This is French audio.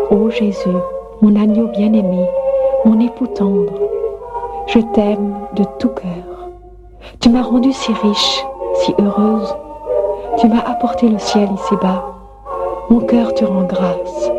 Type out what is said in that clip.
Ô Jésus, mon agneau bien-aimé, mon époux tendre, je t'aime de tout cœur. Tu m'as rendue si riche, si heureuse. Tu m'as apporté le ciel ici-bas. Mon cœur te rend grâce.